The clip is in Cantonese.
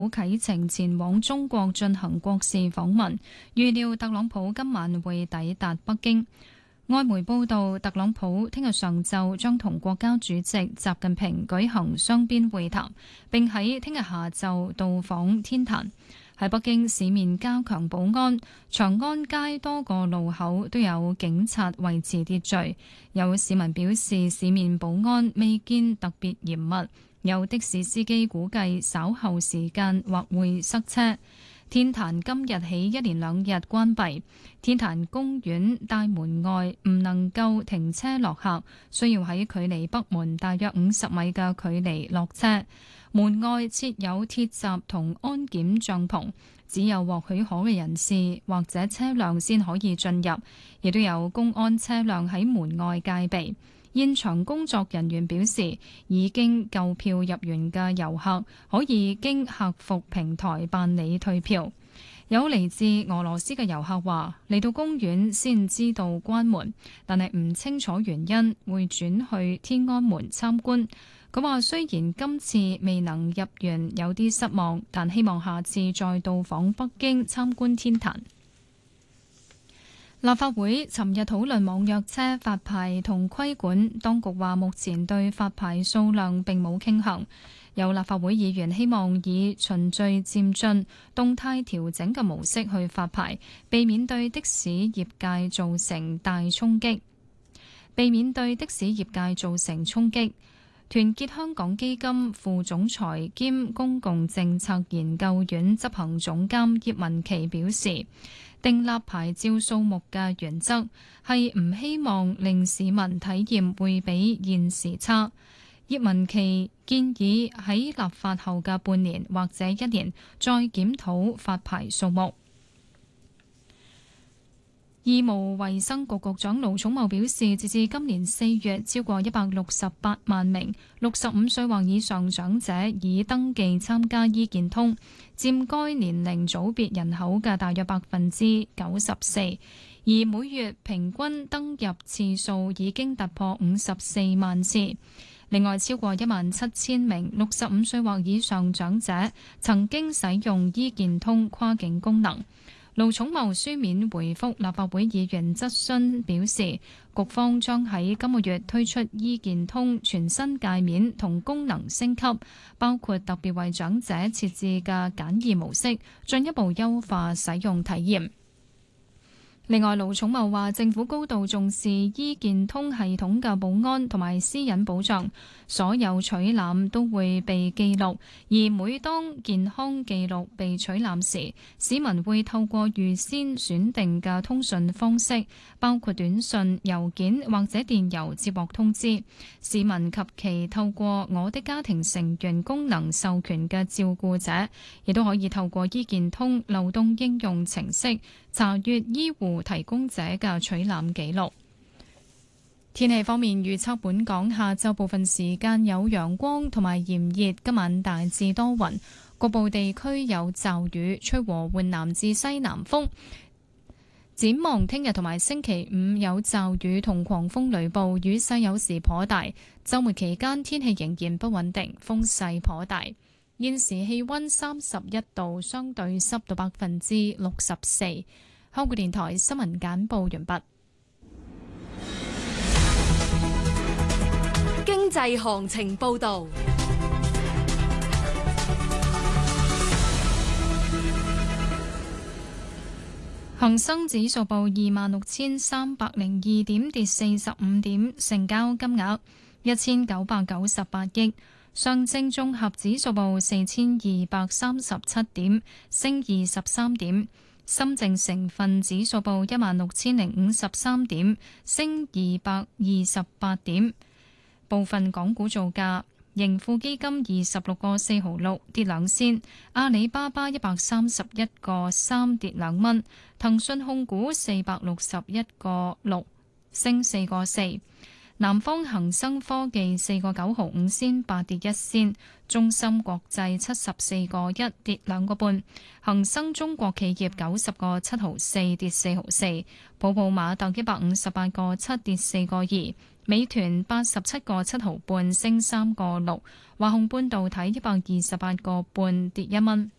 啟程前往中國進行國事訪問，預料特朗普今晚會抵達北京。外媒報道，特朗普聽日上晝將同國家主席習近平舉行雙邊會談，並喺聽日下晝到訪天壇。喺北京市面加強保安，長安街多個路口都有警察維持秩序。有市民表示，市面保安未見特別嚴密。有的士司機估計稍後時間或會塞車。天壇今日起一連2日關閉，天壇公園大門外唔能夠停車落客，需要喺距離北門大約50米嘅距離落車。門外設有鐵閘同安檢帳篷，只有獲許可嘅人士或者車輛先可以進入，亦都有公安車輛喺門外戒備。現場工作人員表示，已經購票入園嘅遊客可以經客服平台辦理退票。有嚟自俄羅斯嘅遊客話，嚟到公園先知道關門，但係唔清楚原因，會轉去天安門參觀。佢話雖然今次未能入園有啲失望，但希望下次再到訪北京參觀天壇。立法會尋日討論網約車發牌同規管，當局話目前對發牌數量並冇傾向。有立法會議員希望以循序漸進、動態調整嘅模式去發牌，避免對的士業界造成大衝擊。團結香港基金副總裁兼公共政策研究院執行總監葉文琪表示，訂立牌照數目嘅原則係唔希望令市民體驗會比現時差。葉文琪建議喺立法後嘅半年或者1年再檢討發牌數目。醫務衛生局局長盧寵茂表示，截至今年4月，超過168萬名65歲或以上長者已登記參加醫健通，佔該年齡組別人口嘅大約94%，而每月平均登入次數已經突破54萬次。另外，超過17000名65歲或以上長者曾經使用醫健通跨境功能。盧寵茂書面回覆立法會議員質詢表示，局方將喺今個月推出醫健通全新界面同功能升級，包括特別為長者設置嘅簡易模式，進一步優化使用體驗。另外，盧寵茂話政府高度重視醫健通系統嘅保安同埋私隱保障，所有取覽都會被記錄，而每當健康記錄被取覽時，市民會透過預先選定嘅通訊方式，包括短信、郵件或者電郵接獲通知。市民及其透過我的家庭成員功能授權嘅照顧者，亦都可以透過醫健通流動應用程式查閱醫護提供者嘅取覽記錄。天氣方面，預測本港下晝部分時間有陽光同埋炎熱，今晚大致多雲，局部地區有驟雨，吹和緩南至西南風。展望聽日同埋星期五有驟雨同狂風雷暴，雨勢有時頗大。週末期間天氣仍然不穩定，風勢頗大。現時氣溫31度，相對濕度64%。香港電台新聞簡報完畢。 經濟行情報道。 恒生指數報26,302點，跌45點，成交金額1998億。上證綜合指數報4,237點，升23點。深證成分指數報16,053點，升228點。部分港股造價：盈富基金26個4毫6，跌2仙；阿里巴巴131個3，跌2蚊；騰訊控股461個6，升4個4；南方恒生科技4個9毫5仙8，跌1仙；中芯國際74個1，跌2個半；恒生中國企業90個7毫4，跌4毫4；普普馬特158個7，跌4個2； 美團87.75升3個6，華虹半導體128.5跌1蚊。